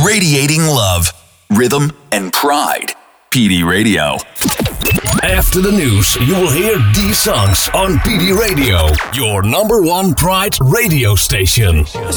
Radiating love, rhythm, and pride. PD Radio. After the news, you will hear these songs on PD Radio, your number one Pride radio station.